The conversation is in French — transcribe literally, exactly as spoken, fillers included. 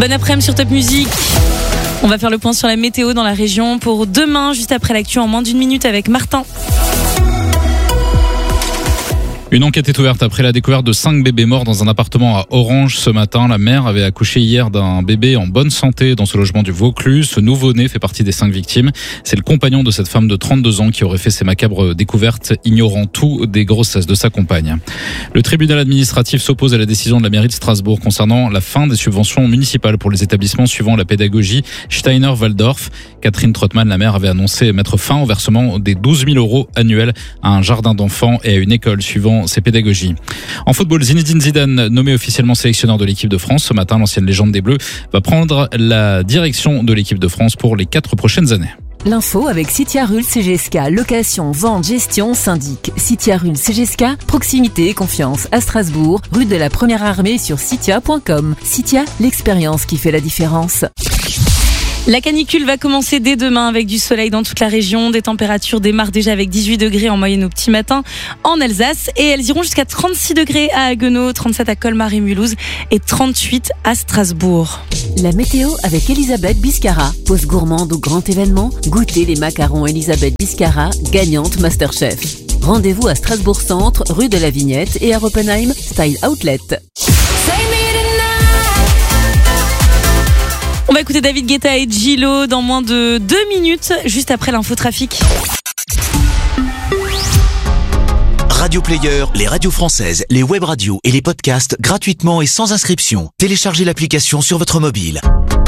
Bon après-midi sur Top Music. On va faire le point sur la météo dans la région pour demain, juste après l'actu en moins d'une minute avec Martin. Une enquête est ouverte après la découverte de cinq bébés morts dans un appartement à Orange ce matin. La mère avait accouché hier d'un bébé en bonne santé dans ce logement du Vaucluse. Ce nouveau-né fait partie des cinq victimes. C'est le compagnon de cette femme de trente-deux ans qui aurait fait ces macabres découvertes, ignorant tout des grossesses de sa compagne. Le tribunal administratif s'oppose à la décision de la mairie de Strasbourg concernant la fin des subventions municipales pour les établissements suivant la pédagogie Steiner-Waldorf. Catherine Trottmann, la maire, avait annoncé mettre fin au versement des douze mille euros annuels à un jardin d'enfants et à une école suivant ses pédagogies. En football, Zinedine Zidane, nommé officiellement sélectionneur de l'équipe de France. Ce matin, l'ancienne légende des Bleus va prendre la direction de l'équipe de France pour les quatre prochaines années. L'info avec Citia Rul C G S K, location, vente, gestion, syndic. Citia Rul C G S K, proximité et confiance à Strasbourg, rue de la Première Armée sur citia point com. Citia, l'expérience qui fait la différence. La canicule va commencer dès demain avec du soleil dans toute la région. Des températures démarrent déjà avec dix-huit degrés en moyenne au petit matin en Alsace. Et elles iront jusqu'à trente-six degrés à Haguenau, trente-sept à Colmar et Mulhouse et trente-huit à Strasbourg. La météo avec Elisabeth Biscara. Pause gourmande au grand événement. Goûtez les macarons Elisabeth Biscara, gagnante Masterchef. Rendez-vous à Strasbourg Centre, rue de la Vignette et à Oppenheim, Style Outlet. On va écouter David Guetta et Gilo dans moins de deux minutes, juste après l'infotrafic. Radio Player, les radios françaises, les web radios et les podcasts gratuitement et sans inscription. Téléchargez l'application sur votre mobile.